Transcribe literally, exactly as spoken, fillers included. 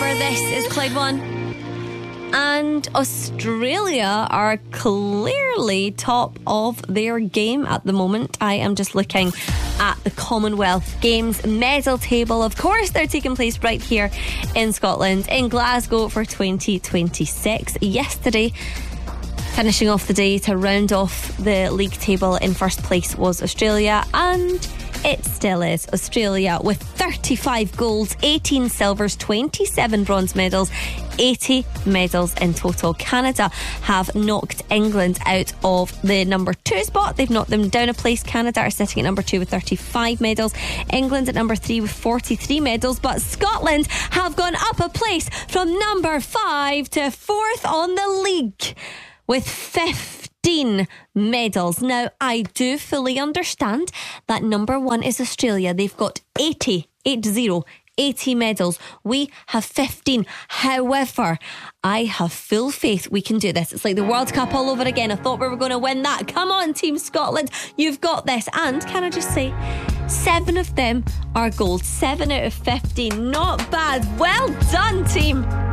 This is Clyde One. And Australia are clearly top of their game at the moment. I am just looking at the Commonwealth Games medal table. Of course, they're taking place right here in Scotland, in Glasgow for twenty twenty-six. Yesterday, finishing off the day to round off the league table in first place was Australia, and it still is Australia with thirty-five golds, eighteen silvers, twenty-seven bronze medals, eighty medals in total. Canada have knocked England out of the number two spot. They've knocked them down a place. Canada are sitting at number two with thirty-five medals. England at number three with forty-three medals. But Scotland have gone up a place from number five to fourth on the league with fifteen medals. Now, I do fully understand that number one is Australia. They've got eighty, eight zero, eighty medals. We have fifteen. However, I have full faith we can do this. It's like the World Cup all over again. I thought we were going to win that. Come on, Team Scotland. You've got this. And can I just say, seven of them are gold. Seven out of fifteen. Not bad. Well done, team.